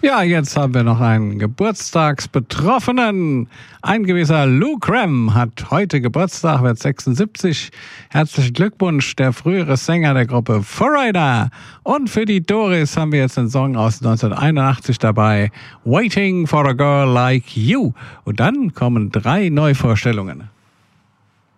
Ja, jetzt haben wir noch einen Geburtstagsbetroffenen. Ein gewisser Lou Gramm hat heute Geburtstag, wird 76. Herzlichen Glückwunsch, der frühere Sänger der Gruppe Florida. Und für die Doris haben wir jetzt einen Song aus 1981 dabei, Waiting for a Girl Like You. Und dann kommen 3 Neuvorstellungen.